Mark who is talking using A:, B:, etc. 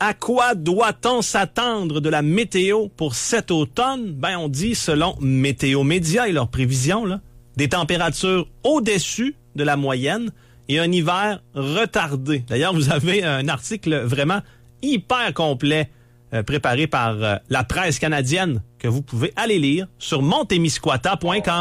A: À quoi doit-on s'attendre de la météo pour cet automne? Ben, on dit, selon Météo Média et leurs prévisions, là, des températures au-dessus de la moyenne et un hiver retardé. D'ailleurs, vous avez un article vraiment hyper complet préparé par la presse canadienne que vous pouvez aller lire sur montemisquata.com.